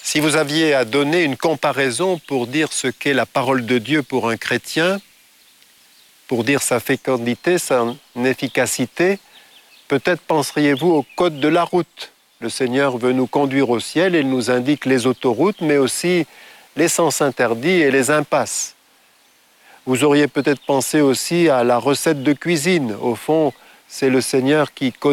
Si vous aviez à donner une comparaison pour dire ce qu'est la parole de Dieu pour un chrétien, pour dire sa fécondité, sa efficacité, peut-être penseriez-vous au code de la route. Le Seigneur veut nous conduire au ciel et il nous indique les autoroutes, mais aussi les sens interdits et les impasses. Vous auriez peut-être pensé aussi à la recette de cuisine. Au fond, c'est le Seigneur qui connaît